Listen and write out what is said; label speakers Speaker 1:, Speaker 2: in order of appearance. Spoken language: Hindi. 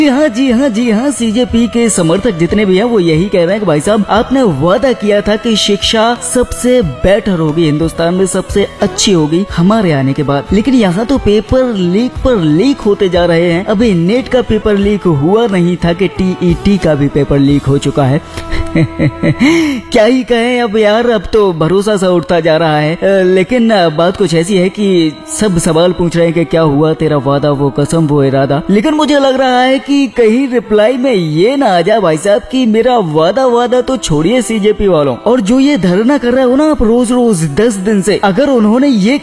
Speaker 1: जी हाँ सीजेपी के समर्थक जितने भी हैं वो यही कह रहे हैं कि भाई साहब आपने वादा किया था कि शिक्षा सबसे बेटर होगी, हिंदुस्तान में सबसे अच्छी होगी हमारे आने के बाद, लेकिन यहाँ तो पेपर लीक पर लीक होते जा रहे हैं। अभी नेट का पेपर लीक हुआ नहीं था कि टीईटी का भी पेपर लीक हो चुका है। क्या ही कहें अब यार, अब तो भरोसा सा उठता जा रहा है। लेकिन बात कुछ ऐसी है कि सब सवाल पूछ रहे हैं कि क्या हुआ तेरा वादा वो कसम वो इरादा, लेकिन मुझे लग रहा है कि कहीं रिप्लाई में ये ना आ जाए भाई साहब कि मेरा वादा तो छोड़िए सीजेपी वालों, और जो ये धरना कर रहे हो ना आप रोज रोज 10 दिन से, अगर उन्होंने ये